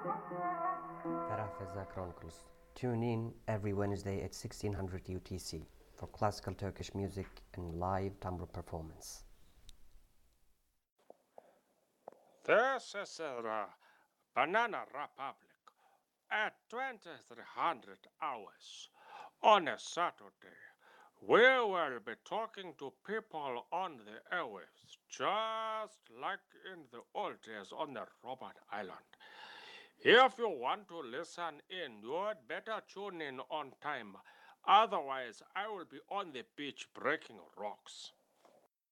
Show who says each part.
Speaker 1: Ferahfeza Chronicles. Tune in every Wednesday at 1600 UTC for classical Turkish music and live tambur performance.
Speaker 2: This is the Banana Republic at 2300 hours on a Saturday. We will be talking to people on the airwaves, just like in the old days on the Robert Island. If you want to listen in, you'd better tune in on time. Otherwise, I will be on the beach breaking rocks.